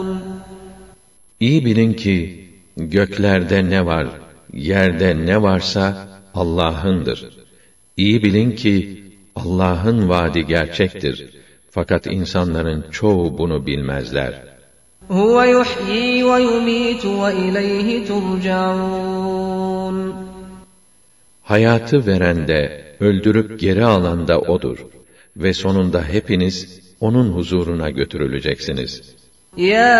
İyi bilin ki göklerde ne var, yerde ne varsa Allah'ındır. İyi bilin ki Allah'ın vaadi gerçektir. Fakat insanların çoğu bunu bilmezler. Huve yuhyi ve yumitu ve ileyhi turcaun. Hayatı veren de, öldürüp geri alan da O'dur. Ve sonunda hepiniz O'nun huzuruna götürüleceksiniz. Ya